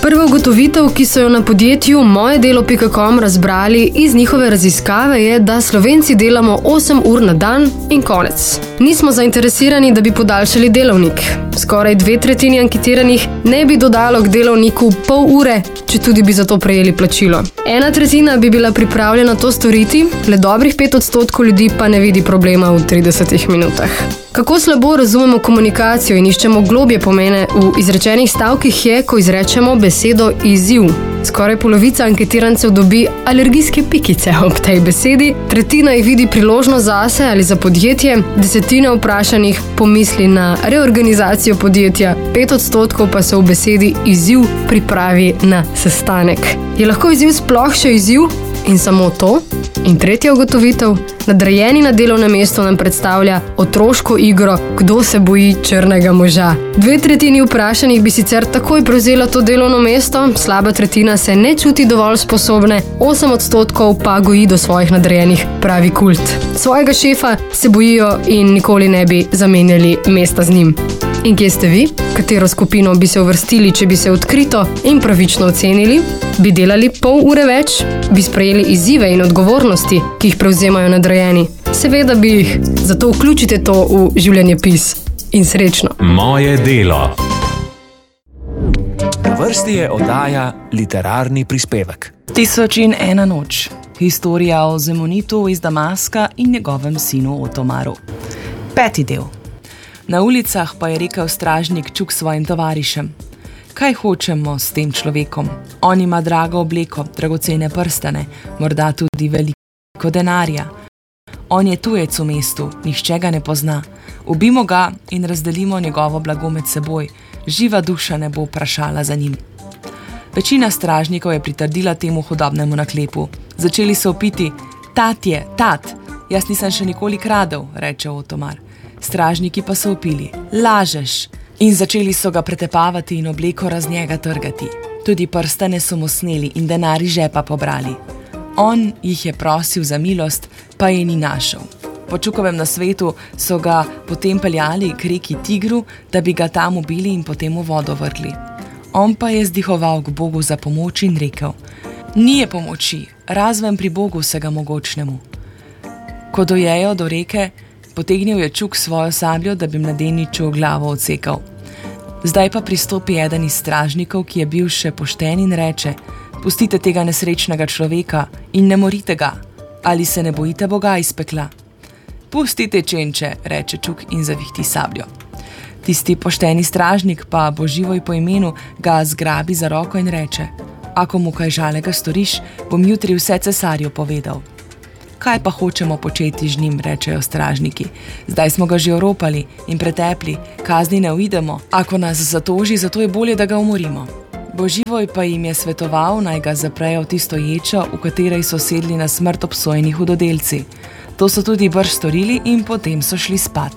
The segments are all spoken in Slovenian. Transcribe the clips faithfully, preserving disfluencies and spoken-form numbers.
Prva ugotovitev, ki so jo na podjetju moje delo pika com razbrali iz njihove raziskave, je, da Slovenci delamo osem ur na dan in konec. Nismo zainteresirani, da bi podaljšali delovnik. Skoraj dve tretjini anketiranih ne bi dodalo k delovniku pol ure, če tudi bi za to prejeli plačilo. Ena tretjina bi bila pripravljena to storiti, le dobrih pet odstotkov ljudi pa ne vidi problema v tridesetih minutah. Kako slabo razumemo komunikacijo in iščemo globje pomene v izrečenih stavkih je, ko izrečemo besedo izziv. Skoraj polovica anketirancev dobi alergijske pikice ob tej besedi, tretjina jih vidi priložnost zase ali za podjetje, desetina vprašanih pomisli na reorganizacijo podjetja, pet odstotkov pa se v besedi izziv pripravi na sestanek. Je lahko izziv sploh še izziv? In samo to? In tretja ugotovitev, nadrejeni na delovnem mestu nam predstavlja otroško igro, kdo se boji črnega moža. Dve tretjini vprašanih bi sicer takoj prevzela to delovno mesto, slaba tretjina se ne čuti dovolj sposobne, osem odstotkov pa goji do svojih nadrejenih pravi kult. Svojega šefa se bojijo in nikoli ne bi zamenjali mesta z njim. In kje ste vi? Katero skupino bi se uvrstili, če bi se odkrito in pravično ocenili? Bi delali pol ure več? Bi sprejeli izzive in odgovornosti, ki jih prevzemajo nadrejeni? Seveda bi jih, zato vključite to v življenjepis. In srečno. Moje delo. Na vrsti je oddaja Literarni prispevek. Tisoč in ena noč. Historija o Zemonitu iz Damaska in njegovem sinu Otomaru. Peti del. Na ulicah pa je rekel stražnik Čuk svojim tovarišem. Kaj hočemo s tem človekom? On ima drago obleko, dragocene prstane, morda tudi veliko denarja. On je tujec v mestu, nihče ga ne pozna. Ubimo ga in razdelimo njegovo blago med seboj. Živa duša ne bo vprašala za njim. Večina stražnikov je pritrdila temu hudobnemu naklepu. Začeli so opiti, tat je, tat, jaz nisem še nikoli kradel, reče Otomar. Stražniki pa so opili, lažeš, in začeli so ga pretepavati in obleko raz njega trgati. Tudi prstane so mu sneli in denar iz žepa pobrali. On jih je prosil za milost, pa je ni našel. Po Čukovem nasvetu so ga potem peljali k reki Tigru, da bi ga tam ubili in potem v vodo vrgli. On pa je zdihoval k Bogu za pomoč in rekel, nije pomoči, razven pri Bogu vsega mogočnemu. Ko dojejo do reke, potegnil je Čuk svojo sabljo, da bi mladeniču glavo odsekal. Zdaj pa pristopi eden iz stražnikov, ki je bil še pošten in reče, pustite tega nesrečnega človeka in ne morite ga, ali se ne bojite Boga iz pekla. Pustite čenče, reče Čuk in zavihti sabljo. Tisti pošteni stražnik pa Boživoj po imenu ga zgrabi za roko in reče, ako mu kaj žalega storiš, bom jutri vse cesarju povedal. Kaj pa hočemo početi z njim, rečejo stražniki. Zdaj smo ga že oropali in pretepli, kazni ne uidemo. Ako nas zatoži, zato je bolje, da ga umorimo. Boživoj pa jim je svetoval, naj ga zaprejo v tisto ječo, v kateri so sedli na smrt obsojeni hudodelci. To so tudi brž storili in potem so šli spat.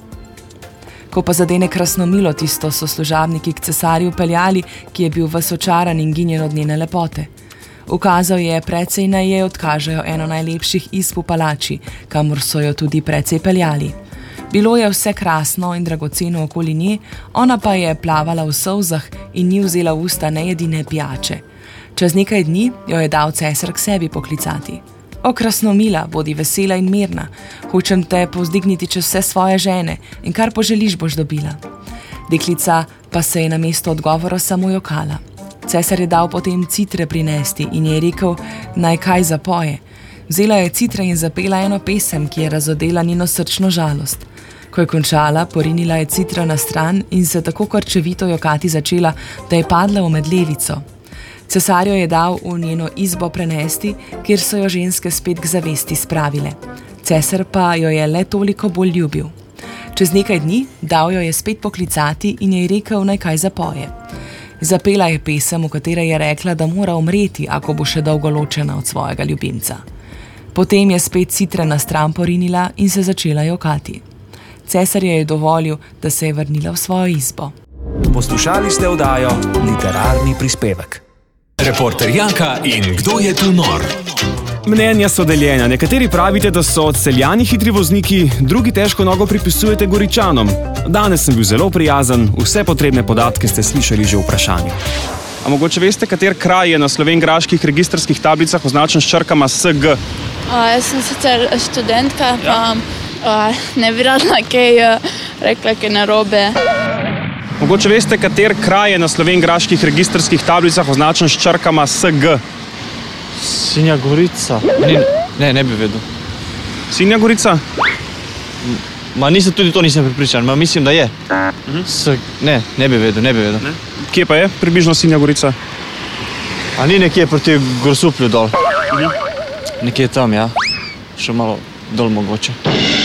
Ko pa zadene Krasnomilo tisto, so služabniki k cesarju peljali, ki je bil ves očaran in ginjen od njene lepote. Ukazal je precej naj je odkažejo eno najlepših izb v palači, kamor so jo tudi precej peljali. Bilo je vse krasno in dragoceno okoli nje, ona pa je plavala v solzah in ni vzela v usta ne jedine pijače. Čez nekaj dni jo je dal cesar k sebi poklicati. O, Krasnomila, bodi vesela in mirna, hočem te povzdigniti čez vse svoje žene in kar poželiš, boš dobila. Deklica pa se je na mesto odgovora samo jokala. Cesar je dal potem citre prinesti in je rekel, naj kaj zapoje. Vzela je citre in zapela eno pesem, ki je razodela njeno srčno žalost. Ko je končala, porinila je citra na stran in se tako krčevito jokati začela, da je padla v medlevico. Cesar jo je dal v njeno izbo prenesti, kjer so jo ženske spet k zavesti spravile. Cesar pa jo je le toliko bolj ljubil. Čez nekaj dni dal jo je spet poklicati in je rekel, naj kaj zapoje. Zapela je pesem, v kateri je rekla, da mora umreti, ako bo še dolgo ločena od svojega ljubimca. Potem je spet citre na stran porinila in se začela jokati. Cesar je dovolil, da se je vrnila v svojo izbo. Poslušali ste oddajo Literarni prispevek. Reporter Janka in kdo je tu nor? Mnenja so deljena. Nekateri pravite, da so odseljani hitri vozniki, drugi težko nogo pripisujete Goričanom. Danes sem bil zelo prijazen, vse potrebne podatke ste slišali že v vprašanju. A mogoče veste, kater kraj je na slovenjgraških registrskih tablicah označen s črkama S G? A, jaz sem sicer študentka, pa a, ne bi rada kaj a, rekla, kaj narobe. Mogoče veste, kater kraj je na slovenjgraških registrskih tablicah označen s črkama S G? Sinja Gorica. Ni, ne, ne bi vedel. Sinja Gorica? Ma nisem, tudi to nisem pripričan, ma mislim, da je. Uh-huh. S, ne, ne bi vedel, ne bi vedel. Ne? Kje pa je približno Sinja Gorica? A ni nekje proti Grosuplju dol? Uh-huh. Nekje tam, ja. Še malo dol mogoče.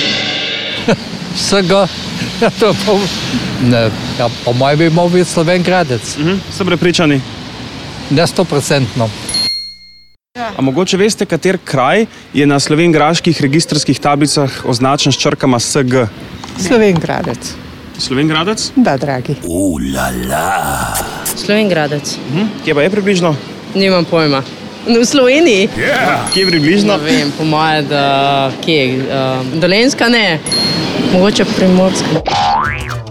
S G, ja, to pa... Ne, ja, po mojem bi moral biti Slovenjgradec. Uh-huh. Ste prepričani? Ne stoprocentno. A mogoče veste, kater kraj je na slovenjgraških registrskih tablicah označen s črkama S G? Slovenjgradec. Slovenjgradec? Da, dragi. Ulala. Slovenjgradec. Uh-huh. Kje pa je približno? Nimam pojma. V Sloveniji? Yeah. Kje približno? Ne vem, po moje, da kje? Uh, Dolenjska ne, mogoče Primorska.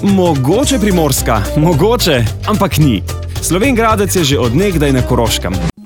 Mogoče Primorska, mogoče, ampak ni. Slovenjgradec je že od nekdaj na Koroškem.